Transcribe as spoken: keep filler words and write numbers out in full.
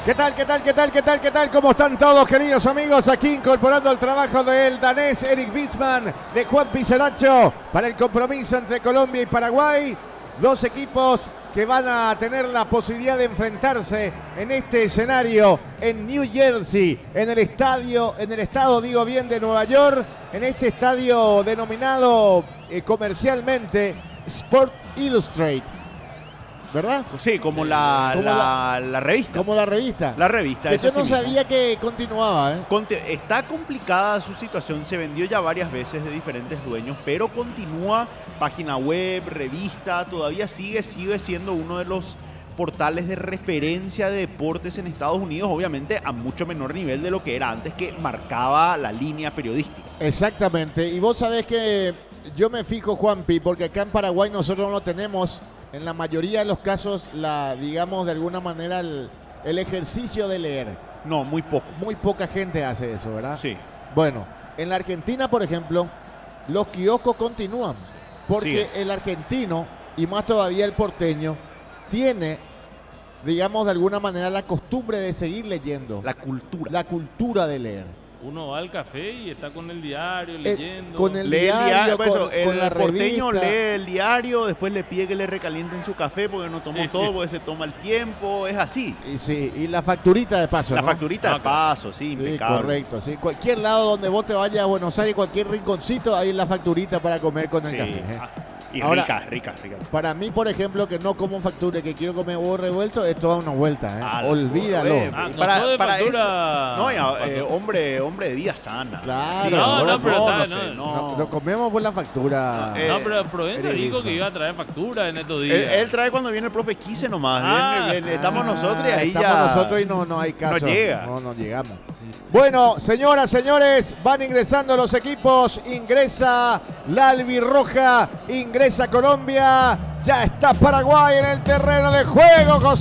¿Qué tal, qué tal, qué tal, qué tal, qué tal? ¿Cómo están todos, queridos amigos? Aquí incorporando el trabajo del danés Erik Wiesmann, de Juan Pisaracho, para el compromiso entre Colombia y Paraguay. Dos equipos que van a tener la posibilidad de enfrentarse en este escenario en New Jersey, en el estadio, en el estado, digo bien, de Nueva York, en este estadio denominado eh, comercialmente Sport Illustrated. ¿Verdad? Sí, como la, como la, la, la revista. Como la revista. La revista. Que yo no sí sabía mismo. que continuaba, ¿eh? Conte está complicada su situación, se vendió ya varias veces de diferentes dueños, pero continúa, página web, revista, todavía sigue, sigue siendo uno de los portales de referencia de deportes en Estados Unidos, obviamente a mucho menor nivel de lo que era antes, que marcaba la línea periodística. Exactamente, y vos sabés que yo me fijo, Juanpi, porque acá en Paraguay nosotros no tenemos, en la mayoría de los casos, la, digamos, de alguna manera, el, el ejercicio de leer. No, muy poco. Muy poca gente hace eso, ¿verdad? Sí. Bueno, en la Argentina, por ejemplo, los kioscos continúan, porque sí. el argentino, y más todavía el porteño, tiene, digamos, de alguna manera la costumbre de seguir leyendo. La cultura. La cultura de leer. Uno va al café y está con el diario, leyendo. Eh, con el lee diario, el diario, con, eso, con el la porteño revista. lee el diario, después le pide que le recalienten su café porque no tomó Sí, todo, sí. porque se toma el tiempo, es así. Y sí, y la facturita de paso, La ¿no? facturita de Ah, claro. paso, sí, Sí, impecable. correcto, sí. Cualquier lado donde vos te vayas a Buenos Aires, cualquier rinconcito, ahí la facturita para comer con el Sí. café. ¿eh? Ah, y Ahora- rica, rica, rica. Para mí, por ejemplo, que no como factura, que quiero comer huevo revuelto, es toda una vuelta, ¿eh? Ah, Olvídalo. eh, Ah, no para, sos de para factura. eso. No, ya, eh, hombre, hombre de vida sana. Claro. Sí, No, no, pero no, está- sé, no. no. No, lo comemos por la factura. Eh, No, pero Provenza Erik dijo Wiesmann. que iba a traer factura en estos días. Él, él trae cuando viene el profe Quise nomás. Ah. Viene- viene- estamos Ah, nosotros y ahí estamos ya. nosotros y no, no hay caso. No llega. No, no llegamos. Bueno, señoras, señores, van ingresando los equipos. Ingresa la albirroja, ingresa Colombia. Ya está Paraguay en el terreno de juego.